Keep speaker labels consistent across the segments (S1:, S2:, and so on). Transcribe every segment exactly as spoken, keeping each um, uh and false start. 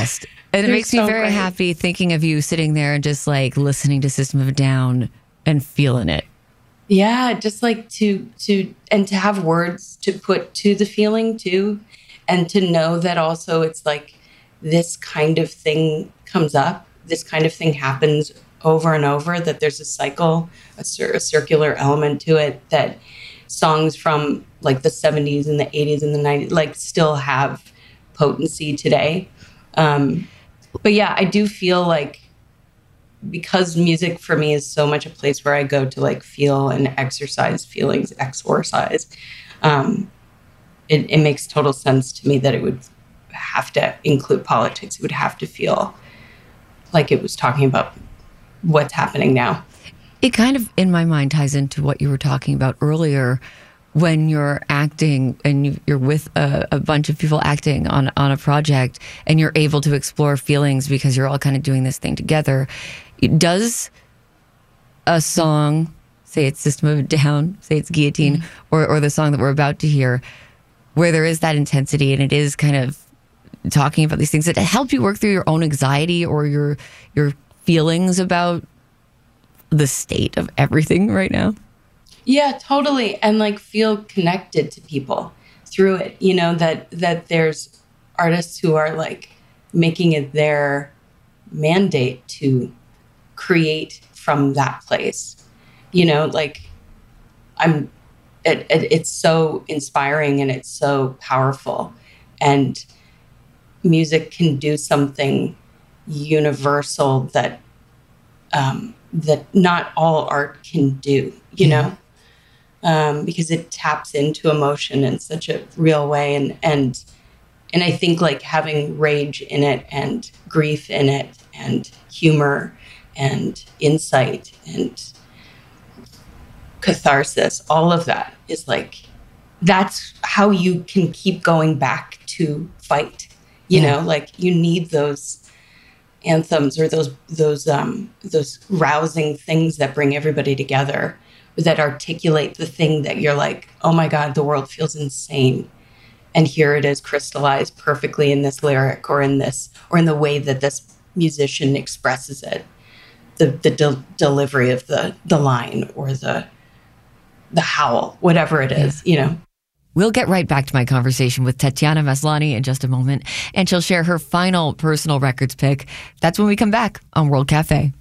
S1: best. And it
S2: They're
S1: makes me
S2: so
S1: very
S2: great.
S1: happy thinking of you sitting there and just like listening to System of a Down and feeling it.
S2: Yeah, just like to to and to have words to put to the feeling too, and to know that also it's like this kind of thing comes up, this kind of thing happens over and over, that there's a cycle, a, cir- a circular element to it, that songs from like the seventies and the eighties and the nineties like still have potency today. Um, but yeah, I do feel like because music for me is so much a place where I go to like feel and exercise feelings, exorcise, um, it, it makes total sense to me that it would have to include politics. It would have to feel like it was talking about what's happening now.
S1: It kind of, in my mind, ties into what you were talking about earlier when you're acting and you- you're with a, a bunch of people acting on, on a project and you're able to explore feelings because you're all kind of doing this thing together. Does a song, say it's System of a Down, say it's Guillotine, mm-hmm. or, or the song that we're about to hear, where there is that intensity and it is kind of talking about these things, that help you work through your own anxiety or your your feelings about the state of everything right now?
S2: Yeah, totally. And like feel connected to people through it. You know, that that there's artists who are like making it their mandate to create from that place. You know, like I'm it, it, it's so inspiring and it's so powerful. And music can do something universal that um, that not all art can do, you know, um, because it taps into emotion in such a real way. And, and, and I think like having rage in it and grief in it and humor and insight and catharsis, all of that is like, that's how you can keep going back to fight, you yeah. know, like you need those anthems or those those um those rousing things that bring everybody together, that articulate the thing that you're like, oh my God, the world feels insane, and here it is crystallized perfectly in this lyric or in this or in the way that this musician expresses it, the the de- delivery of the the line or the the howl, whatever it is, yeah. you know.
S1: We'll get right back to my conversation with Tatiana Maslany in just a moment, and she'll share her final personal records pick. That's when we come back on World Cafe.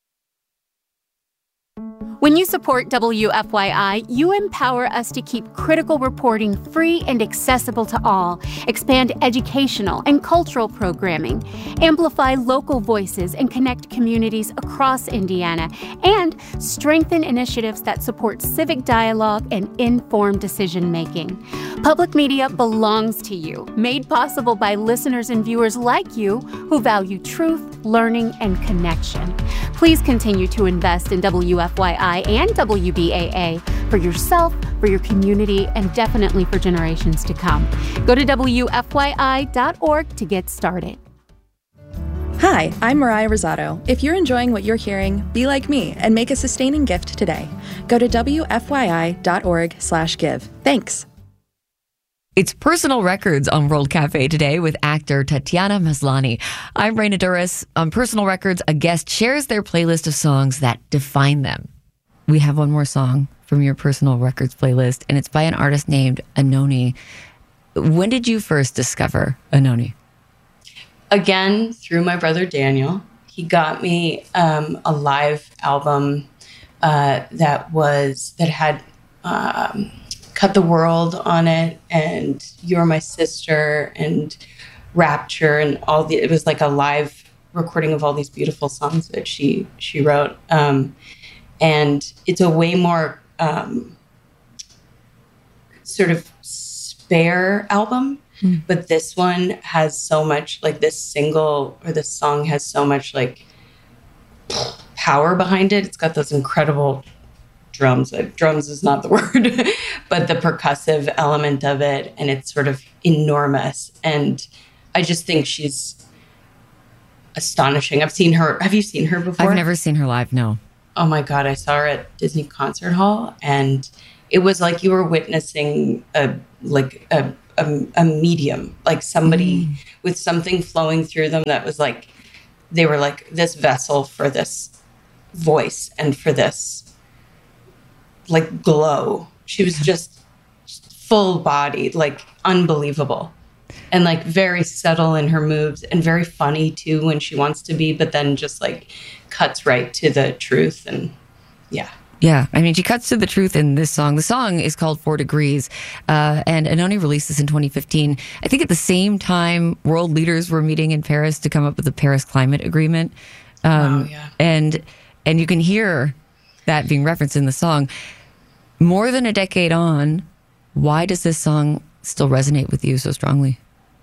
S3: When you support W F Y I, you empower us to keep critical reporting free and accessible to all, expand educational and cultural programming, amplify local voices and connect communities across Indiana, and strengthen initiatives that support civic dialogue and informed decision-making. Public media belongs to you, made possible by listeners and viewers like you who value truth, learning, and connection. Please continue to invest in W F Y I and W B A A for yourself, for your community, and definitely for generations to come. Go to W F Y I dot org to get started.
S4: Hi, I'm Mariah Rosado. If you're enjoying what you're hearing, be like me and make a sustaining gift today. Go to W F Y I dot org slash give. Thanks.
S1: It's Personal Records on World Cafe today with actor Tatiana Maslany. I'm Raina Duras. On Personal Records, a guest shares their playlist of songs that define them. We have one more song from your Personal Records playlist, and it's by an artist named Anoni. When did you first discover Anoni?
S2: Again, through my brother Daniel. He got me um, a live album uh, that was that had um, Cut the World on it, and You're My Sister, and Rapture, and all the. It was like a live recording of all these beautiful songs that she she wrote. Um, and it's a way more um, sort of spare album. Mm. But this one has so much, like this single or this song has so much like power behind it. It's got those incredible drums. Like, drums is not the word, but the percussive element of it. And it's sort of enormous. And I just think she's astonishing. I've seen her. Have you seen her before?
S1: I've never seen her live, no.
S2: Oh my God, I saw her at Disney Concert Hall, and it was like you were witnessing a like a, a, a medium, like somebody mm. with something flowing through them that was like, they were like this vessel for this voice and for this like glow. She was just full body, like unbelievable. And like very subtle in her moves and very funny too when she wants to be, but then just like cuts right to the truth. And yeah.
S1: Yeah, I mean, she cuts to the truth in this song. The song is called Four Degrees, uh, and Anohni released this in twenty fifteen. I think at the same time, world leaders were meeting in Paris to come up with the Paris Climate Agreement. Um,
S2: wow, yeah.
S1: And and you can hear that being referenced in the song. More than a decade on, why does this song still resonate with you so strongly?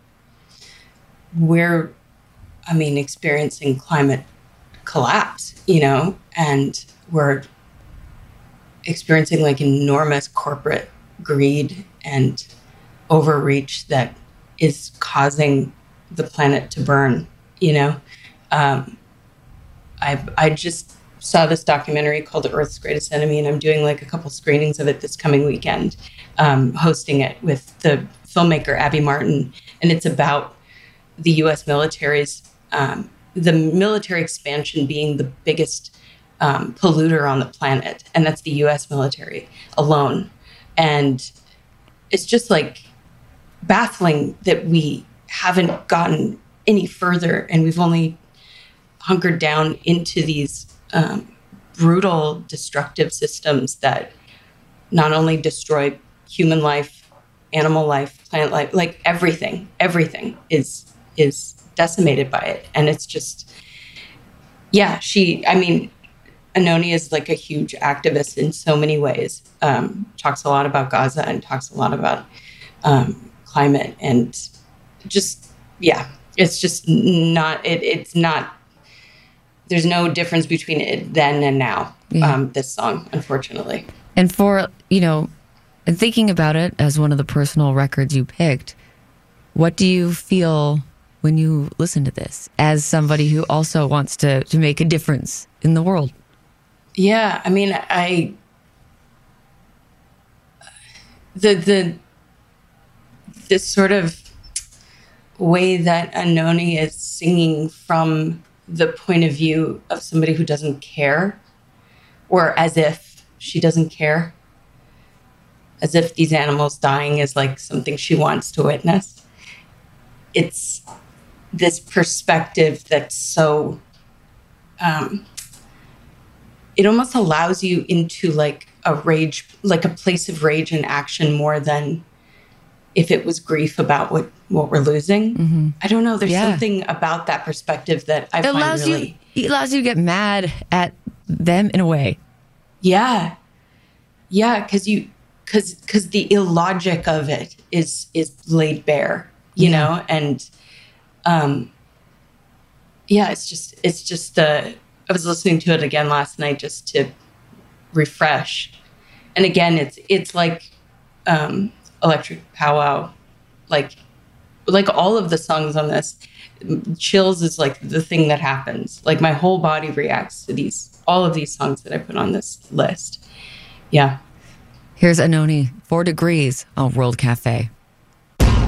S2: We're, I mean, experiencing climate collapse, you know, and we're experiencing like enormous corporate greed and overreach that is causing the planet to burn, you know. Um, I I just saw this documentary called The Earth's Greatest Enemy, and I'm doing like a couple screenings of it this coming weekend, um, hosting it with the filmmaker Abby Martin, and it's about the U S military's, um, the military expansion being the biggest Um, polluter on the planet, and that's the U S military alone. And it's just like baffling that we haven't gotten any further, and we've only hunkered down into these um, brutal, destructive systems that not only destroy human life, animal life, plant life, like everything, everything is is decimated by it. And it's just, yeah, she, I mean, Anohni is like a huge activist in so many ways. Um, talks a lot about Gaza and talks a lot about um, climate, and just, yeah, it's just not, it, it's not, there's no difference between it then and now, yeah. um, this song, unfortunately.
S1: And for, you know, thinking about it as one of the personal records you picked, what do you feel when you listen to this as somebody who also wants to, to make a difference in the world?
S2: Yeah, I mean, I the the this sort of way that Anohni is singing from the point of view of somebody who doesn't care, or as if she doesn't care, as if these animals dying is like something she wants to witness. It's this perspective that's so um, it almost allows you into like a rage, like a place of rage and action more than if it was grief about what, what we're losing. Mm-hmm. I don't know. There's yeah. something about that perspective that I
S1: it
S2: find
S1: allows
S2: really...
S1: You, it allows you to get mad at them in a way.
S2: Yeah. Yeah, because you, because because the illogic of it is is laid bare, you yeah. know? And um, yeah, it's just, it's just the... I was listening to it again last night just to refresh. And again, it's it's like um, Electric Powwow, like like all of the songs on this. Chills is like the thing that happens. Like my whole body reacts to these, all of these songs that I put on this list. Yeah.
S1: Here's Anohni, Four Degrees on World Cafe.